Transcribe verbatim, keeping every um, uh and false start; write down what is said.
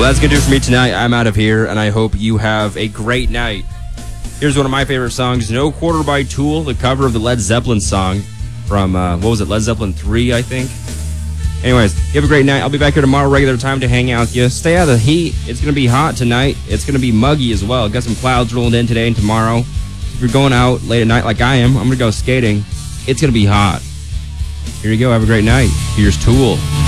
Well, that's going to do it for me tonight. I'm out of here, and I hope you have a great night. Here's one of my favorite songs, No Quarter by Tool, the cover of the Led Zeppelin song from, uh, what was it, Led Zeppelin three, I think? Anyways, you have a great night. I'll be back here tomorrow, regular time to hang out with you. Stay out of the heat. It's going to be hot tonight. It's going to be muggy as well. Got some clouds rolling in today and tomorrow. If you're going out late at night like I am, I'm going to go skating. It's going to be hot. Here you go. Have a great night. Here's Tool.